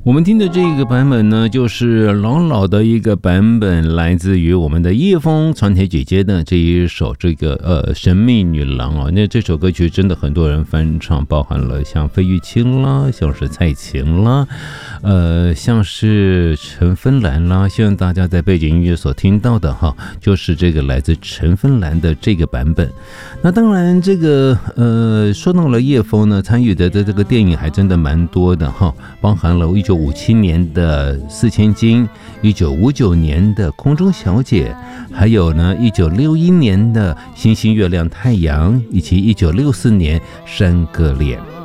我们听的这个版本呢，就是老老的一个版本，来自于我们的叶枫传铁姐姐的这一首神秘女郎哦。那这首歌曲真的很多人翻唱，包含了像费玉清啦，像是蔡琴啦，像是陈芬兰啦，希望大家在背景音乐所听到的哈，就是这个来自陈芬兰的这个版本。那当然，这个说到了叶枫呢，参与的这个电影还真的蛮多的哈，包含了1957年的4000金，1959年的空中小姐，还有呢1961年的星星月亮太阳，以及1964年山歌恋。